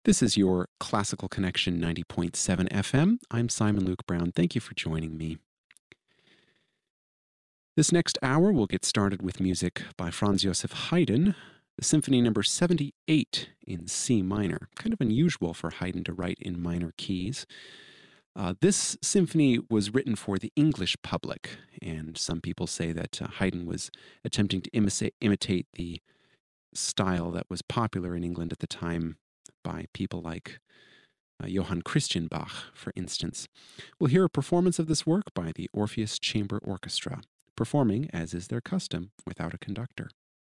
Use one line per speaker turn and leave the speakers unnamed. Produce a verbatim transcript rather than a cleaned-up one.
This is your Classical Connection ninety point seven F M. I'm Simon Luke Brown. Thank you for joining me. This next hour, we'll get started with music by Franz Joseph Haydn, the Symphony Number seventy-eight in C minor. Kind of unusual for Haydn to write in minor keys. Uh, this symphony was written for the English public, and some people say that uh, Haydn was attempting to imitate, imitate the style that was popular in England at the time by people like uh, Johann Christian Bach, for instance. We'll hear a performance of this work by the Orpheus Chamber Orchestra, performing, as is their custom, without a conductor.